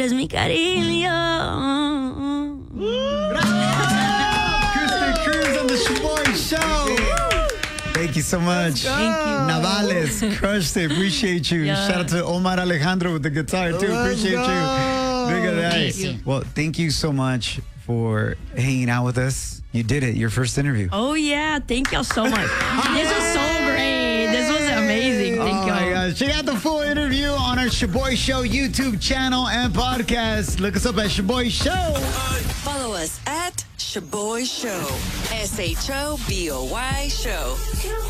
eres mi cariño. Kristen Cruz on the Shaboy Show. Thank you so much. Thank you. Navales, crushed it. Appreciate you. Yeah. Shout out to Omar Alejandro with the guitar, too. Appreciate you. Look at that. Thank you. Well, thank you so much for hanging out with us. You did it. Your first interview. Oh, yeah. Thank y'all so much. This was so great. This was amazing. Thank Oh y'all. my gosh. Check out the full interview on our Shaboy Show YouTube channel and podcast. Look us up at Shaboy Show. Follow us at Shaboy Show. SHOBOY Show.